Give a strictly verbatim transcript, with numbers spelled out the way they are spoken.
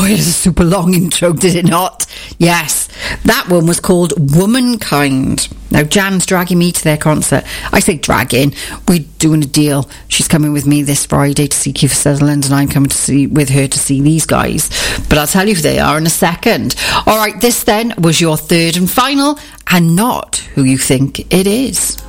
Oh, it is a super long intro, did it not? Yes, that one was called Womankind. Now, Jan's dragging me to their concert. I say dragging. We're doing a deal. She's coming with me this Friday to see Kiefer Sutherland, and I'm coming to see with her to see these guys. But I'll tell you who they are in a second. All right, this then was your third and final, and not who you think it is.